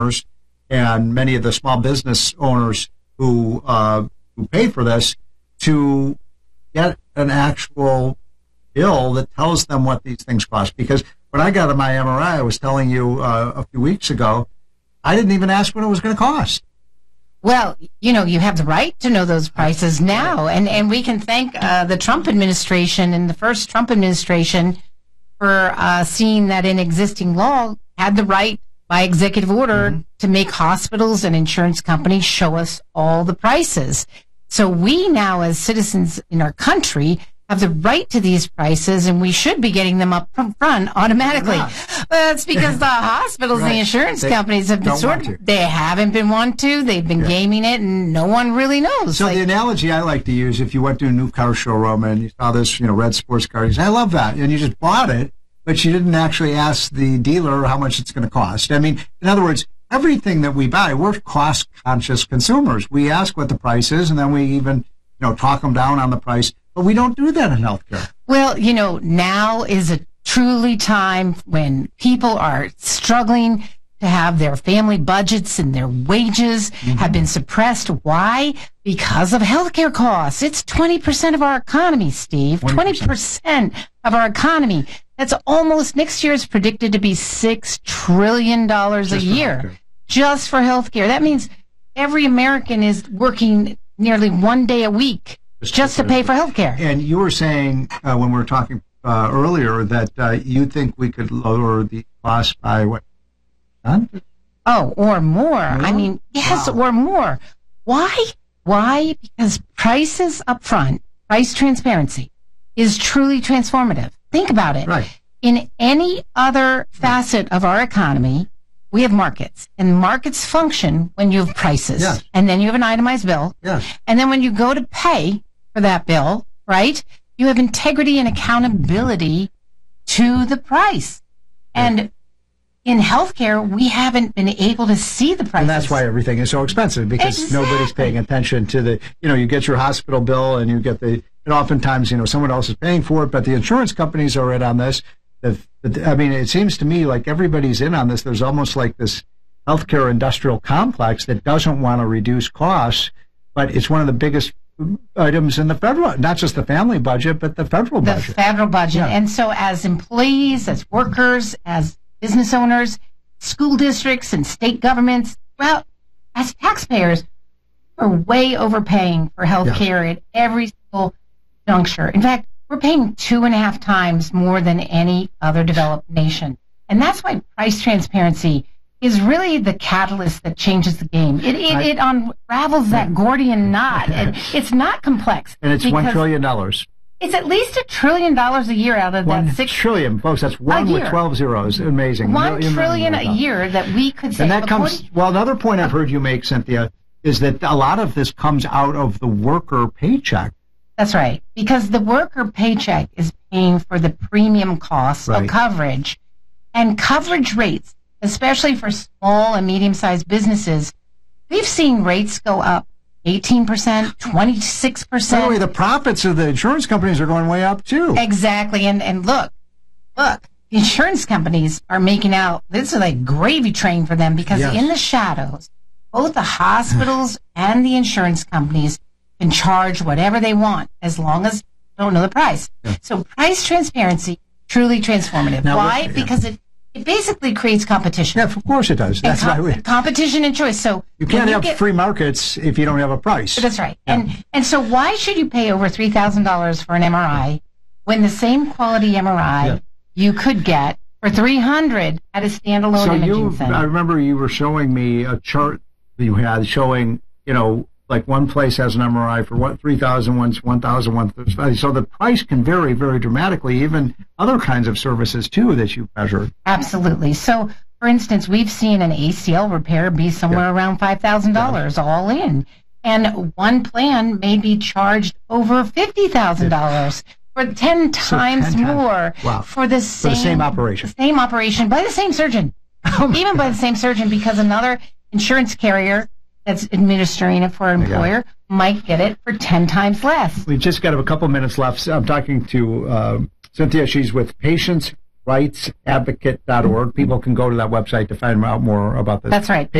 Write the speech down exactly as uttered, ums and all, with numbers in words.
and many of the small business owners who uh, who pay for this to get an actual bill that tells them what these things cost. Because when I got my M R I, I was telling you uh, a few weeks ago, I didn't even ask what it was going to cost. Well, you know, you have the right to know those prices now, and, and we can thank uh, the Trump administration and the first Trump administration for uh, seeing that in existing law had the right by executive order mm-hmm. to make hospitals and insurance companies show us all the prices. So we now, as citizens in our country, have the right to these prices, and we should be getting them up front automatically. But that's because the hospitals right. and the insurance they companies have been sort of, they haven't been want to. They've been yeah. gaming it, and no one really knows. So like, the analogy I like to use, if you went to a new car showroom and you saw this, you know, red sports car, you say, I love that, and you just bought it, but you didn't actually ask the dealer how much it's going to cost. I mean, in other words, everything that we buy, we're cost-conscious consumers. We ask what the price is, and then we even, you know, talk them down on the price. But we don't do that in healthcare. Well, you know, now is a truly time when people are struggling to have their family budgets and their wages mm-hmm. have been suppressed. Why? Because of healthcare costs. It's twenty percent of our economy, Steve. twenty percent of our economy. That's almost, next year is predicted to be six trillion dollars a year just for healthcare. That means every American is working nearly one day a week just, just to pay for healthcare. And you were saying uh, when we were talking uh, earlier that uh, you think we could lower the cost by what? Huh? Oh, or more. more. I mean, yes, wow. or more. Why? Why? Because prices up front, price transparency, is truly transformative. Think about it. Right. In any other facet of our economy, we have markets, and markets function when you have prices, yes. and then you have an itemized bill, yes. and then when you go to pay for that bill, right, you have integrity and accountability to the price. And yeah. in healthcare, we haven't been able to see the prices. And that's why everything is so expensive, because exactly. nobody's paying attention to the, you know, you get your hospital bill and you get the, and oftentimes, you know, someone else is paying for it, but the insurance companies are in on this. The, the, I mean, it seems to me like everybody's in on this. There's almost like this healthcare industrial complex that doesn't want to reduce costs, but it's one of the biggest items in the federal, not just the family budget, but the federal the budget. The federal budget. Yeah. And so as employees, as workers, as business owners, school districts and state governments, well, as taxpayers, we're way overpaying for health care yes. at every single juncture. In fact, we're paying two and a half times more than any other developed nation. And that's why price transparency is really the catalyst that changes the game. It it, I, it unravels that Gordian knot. And it's not complex. And it's one trillion dollars. It's at least a trillion dollars a year out of one that six trillion, folks. That's one with twelve zeros. Amazing. One million trillion a year that we could save. And that comes. Well, another point I've heard you make, Cynthia, is that a lot of this comes out of the worker paycheck. That's right, because the worker paycheck is paying for the premium costs right. of coverage, and coverage rates, especially for small and medium-sized businesses, we've seen rates go up eighteen percent, twenty-six percent. By the way, the profits of the insurance companies are going way up, too. Exactly. And, and look, look, the insurance companies are making out, this is like gravy train for them, because yes. in the shadows, both the hospitals and the insurance companies can charge whatever they want as long as they don't know the price. Yeah. So price transparency, truly transformative. Now, why? Yeah. Because it It basically creates competition. Yeah, of course it does. That's com- why we, competition and choice. So you can't you have get, free markets if you don't have a price. That's right. Yeah. And and so why should you pay over three thousand dollars for an M R I when the same quality M R I yeah. you could get for three hundred dollars at a standalone so imaging you, center? I remember you were showing me a chart that you had showing, you know, like one place has an M R I for what three thousand, one's one thousand, one thousand. So the price can vary very dramatically. Even other kinds of services too that you measure. Absolutely. So, for instance, we've seen an A C L repair be somewhere yeah. around five thousand dollars yeah. all in, and one plan may be charged over fifty thousand yeah. dollars for ten times so ten more times. Wow. for the same for the same operation. The same operation by the same surgeon, oh even by the same surgeon, because another insurance carrier that's administering it for an employer might get it for ten times less. We've just got a couple minutes left. I'm talking to uh, Cynthia. She's with Patients rights advocate dot org. People can go to that website to find out more about this. That's right.